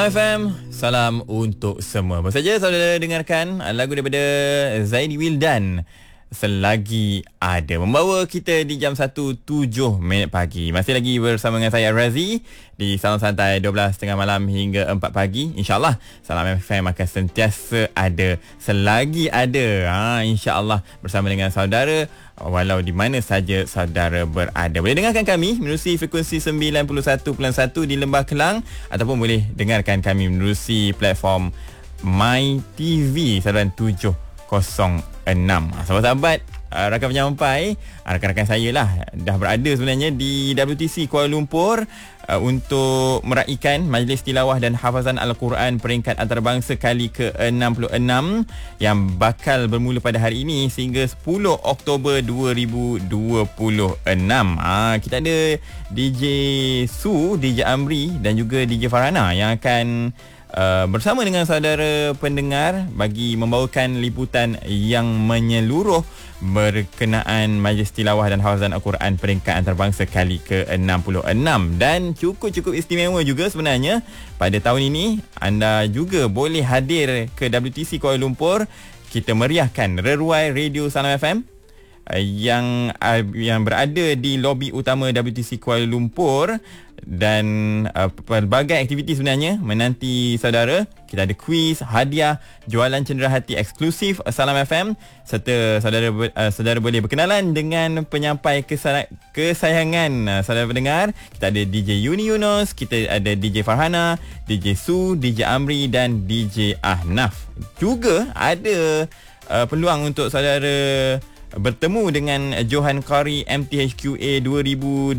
Salam FM, salam untuk semua. Baru saja saudara dengarkan lagu daripada Zaidi Wildan, Selagi Ada, membawa kita di jam 1.07 pagi. Masih lagi bersama dengan saya Razi di Salon Santai 12.30 malam hingga 4 pagi. InsyaAllah Salam FM akan sentiasa ada selagi ada. InsyaAllah bersama dengan saudara walau di mana saja saudara berada. Boleh dengarkan kami menerusi frekuensi 91.1 di Lembah Kelang, ataupun boleh dengarkan kami menerusi platform My TV saluran 706. Sahabat-sahabat, rakan penyampai, rakan-rakan saya lah dah berada sebenarnya di WTC Kuala Lumpur untuk meraihkan Majlis Tilawah dan Hafazan Al-Quran peringkat antarabangsa kali ke-66 yang bakal bermula pada hari ini sehingga 10 Oktober 2026. Kita ada DJ Su, DJ Amri dan juga DJ Farhana yang akan bersama dengan saudara pendengar bagi membawakan liputan yang menyeluruh berkenaan Majlis Tilawah dan Hafazan Al-Quran peringkat antarabangsa kali ke-66. Dan cukup istimewa juga sebenarnya pada tahun ini. Anda juga boleh hadir ke WTC Kuala Lumpur. Kita meriahkan reruai Radio Salam FM yang berada di lobi utama WTC Kuala Lumpur, dan pelbagai aktiviti sebenarnya menanti saudara. Kita ada kuis, hadiah, jualan cenderahati eksklusif Salam FM, serta saudara boleh berkenalan dengan penyampai kesayangan saudara pendengar. Kita ada DJ Yuni Yunus, kita ada DJ Farhana, DJ Su, DJ Amri dan DJ Ahnaf. Juga ada peluang untuk saudara bertemu dengan Johan Qari MTHQA 2025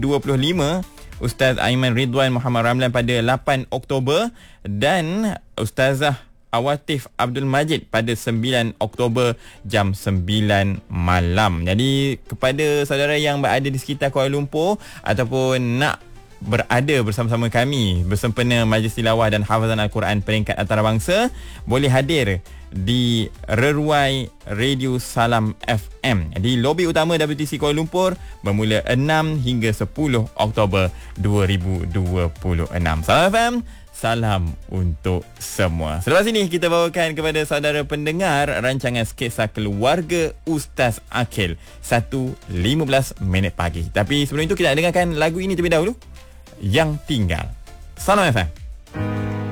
Ustaz Aiman Ridwan Muhammad Ramlan pada 8 Oktober dan Ustazah Awatif Abdul Majid pada 9 Oktober jam 9 malam. Jadi kepada saudara yang berada di sekitar Kuala Lumpur ataupun nak berada bersama-sama kami bersempena Majlis Tilawah dan Hafazan Al-Quran peringkat antarabangsa, boleh hadir di reruai Radio Salam FM di lobi utama WTC Kuala Lumpur bermula 6 hingga 10 Oktober 2026. Salam FM, salam untuk semua. Selepas ini kita bawakan kepada saudara pendengar rancangan Sketsa Keluarga Ustaz Akil 1.15 pagi. Tapi sebelum itu kita dengarkan lagu ini terlebih dahulu, Yang Tinggal. Salam FM.